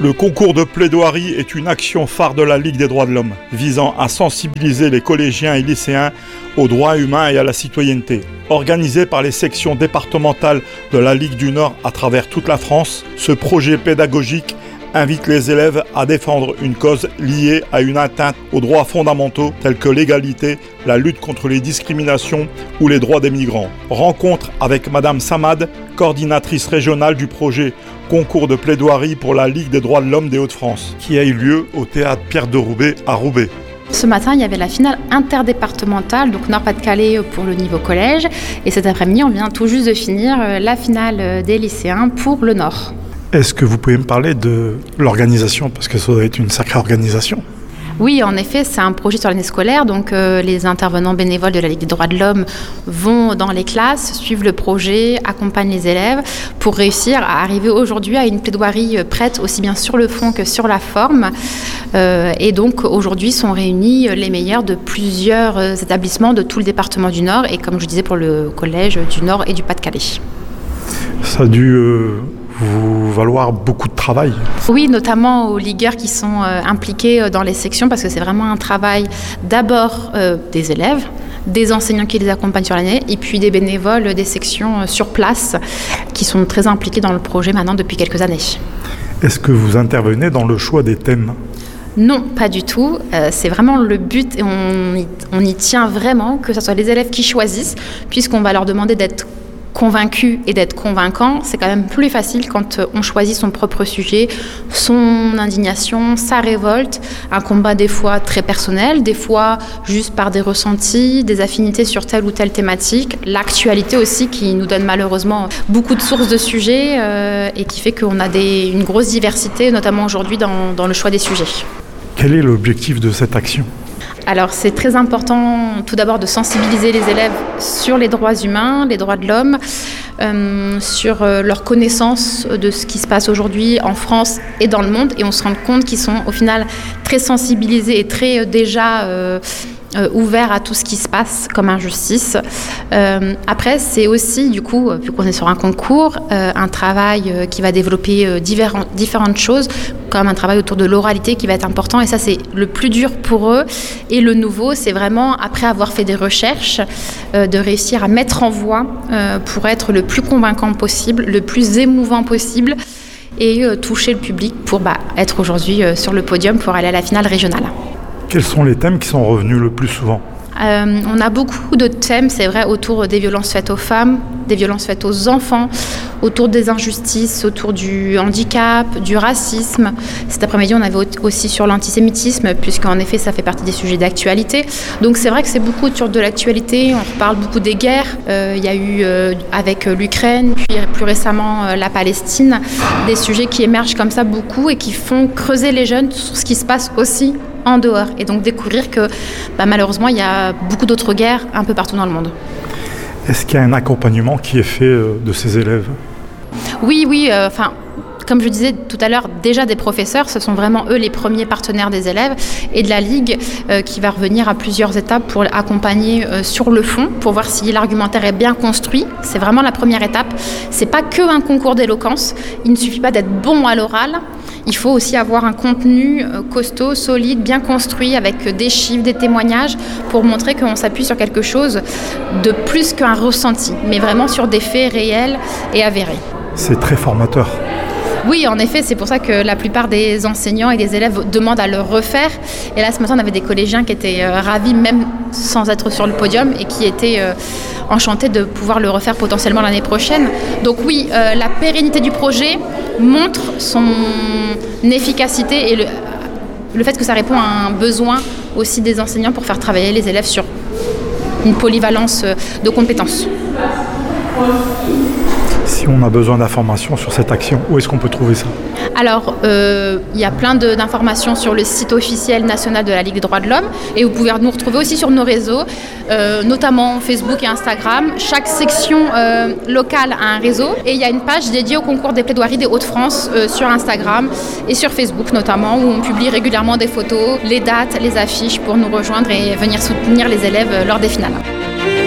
Le concours de plaidoirie est une action phare de la Ligue des droits de l'homme, visant à sensibiliser les collégiens et lycéens aux droits humains et à la citoyenneté. Organisé par les sections départementales de la Ligue du Nord à travers toute la France, ce projet pédagogique invite les élèves à défendre une cause liée à une atteinte aux droits fondamentaux tels que l'égalité, la lutte contre les discriminations ou les droits des migrants. Rencontre avec Madame Samad, coordinatrice régionale du projet Concours de plaidoirie pour la Ligue des droits de l'homme des Hauts-de-France, qui a eu lieu au théâtre Pierre de Roubaix à Roubaix. Ce matin, il y avait la finale interdépartementale, donc Nord-Pas-de-Calais pour le niveau collège. Et cet après-midi, on vient tout juste de finir la finale des lycéens pour le Nord. Est-ce que vous pouvez me parler de l'organisation, parce que ça doit être une sacrée organisation? Oui, en effet, c'est un projet sur l'année scolaire. Donc, les intervenants bénévoles de la Ligue des droits de l'homme vont dans les classes, suivent le projet, accompagnent les élèves pour réussir à arriver aujourd'hui à une plaidoirie prête aussi bien sur le fond que sur la forme. Et donc, aujourd'hui, sont réunis les meilleurs de plusieurs établissements de tout le département du Nord et, comme je disais, pour le collège du Nord et du Pas-de-Calais. Ça a dû vous valoir beaucoup de travail. Oui, notamment aux ligueurs qui sont impliqués dans les sections, parce que c'est vraiment un travail d'abord des élèves, des enseignants qui les accompagnent sur l'année, et puis des bénévoles des sections sur place qui sont très impliqués dans le projet maintenant depuis quelques années. Est-ce que vous intervenez dans le choix des thèmes ? Non, pas du tout. C'est vraiment le but et on y tient vraiment, que ce soit les élèves qui choisissent, puisqu'on va leur demander d'être convaincu et d'être convaincant. C'est quand même plus facile quand on choisit son propre sujet, son indignation, sa révolte, un combat des fois très personnel, des fois juste par des ressentis, des affinités sur telle ou telle thématique, l'actualité aussi qui nous donne malheureusement beaucoup de sources de sujets et qui fait qu'on a une grosse diversité, notamment aujourd'hui dans le choix des sujets. Quel est l'objectif de cette action ? Alors c'est très important tout d'abord de sensibiliser les élèves sur les droits humains, les droits de l'homme, sur leur connaissance de ce qui se passe aujourd'hui en France et dans le monde. Et on se rend compte qu'ils sont au final très sensibilisés et très déjà ouverts à tout ce qui se passe comme injustice. Après, c'est aussi, du coup, vu qu'on est sur un concours, un travail qui va développer différentes choses, comme un travail autour de l'oralité qui va être important. Et ça, c'est le plus dur pour eux. Et le nouveau, c'est vraiment, après avoir fait des recherches, de réussir à mettre en voix pour être le plus convaincant possible, le plus émouvant possible, et toucher le public pour être aujourd'hui sur le podium pour aller à la finale régionale. Quels sont les thèmes qui sont revenus le plus souvent ? On a beaucoup de thèmes, c'est vrai, autour des violences faites aux femmes, des violences faites aux enfants, autour des injustices, autour du handicap, du racisme. Cet après-midi, on avait aussi sur l'antisémitisme, puisqu'en effet, ça fait partie des sujets d'actualité. Donc c'est vrai que c'est beaucoup autour de l'actualité, on parle beaucoup des guerres. Il y a eu, avec l'Ukraine, puis plus récemment la Palestine, des sujets qui émergent comme ça beaucoup et qui font creuser les jeunes sur ce qui se passe aussi en dehors, et donc découvrir que malheureusement il y a beaucoup d'autres guerres un peu partout dans le monde. Est-ce qu'il y a un accompagnement qui est fait de ces élèves ? Oui, comme je disais tout à l'heure, déjà des professeurs, ce sont vraiment eux les premiers partenaires des élèves, et de la Ligue qui va revenir à plusieurs étapes pour accompagner sur le fond, pour voir si l'argumentaire est bien construit. C'est vraiment la première étape. C'est pas que un concours d'éloquence, il ne suffit pas d'être bon à l'oral. Il faut aussi avoir un contenu costaud, solide, bien construit, avec des chiffres, des témoignages, pour montrer qu'on s'appuie sur quelque chose de plus qu'un ressenti, mais vraiment sur des faits réels et avérés. C'est très formateur. Oui, en effet, c'est pour ça que la plupart des enseignants et des élèves demandent à le refaire. Et là, ce matin, on avait des collégiens qui étaient ravis, même sans être sur le podium, et qui étaient enchantés de pouvoir le refaire potentiellement l'année prochaine. Donc oui, la pérennité du projet montre son efficacité et le fait que ça répond à un besoin aussi des enseignants pour faire travailler les élèves sur une polyvalence de compétences. Si on a besoin d'informations sur cette action, où est-ce qu'on peut trouver ça ? Alors, il y a plein d'informations sur le site officiel national de la Ligue des droits de l'homme, et vous pouvez nous retrouver aussi sur nos réseaux, notamment Facebook et Instagram. Chaque section locale a un réseau, et il y a une page dédiée au concours des plaidoiries des Hauts-de-France sur Instagram et sur Facebook notamment, où on publie régulièrement des photos, les dates, les affiches pour nous rejoindre et venir soutenir les élèves lors des finales.